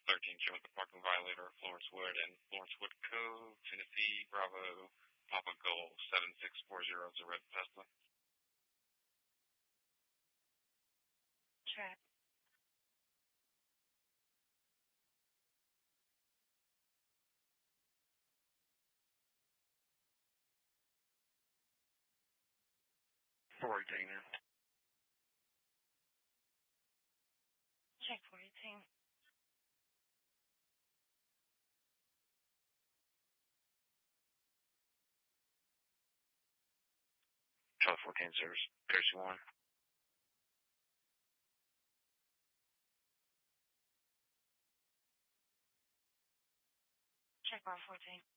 13 show the parking violator of Florence Wood and Florence Wood Cove, Tennessee, Bravo, Papa Gold 7640 is a red Tesla. Track. Check 418. Charlie 14 service, Piercy 1. Check 114.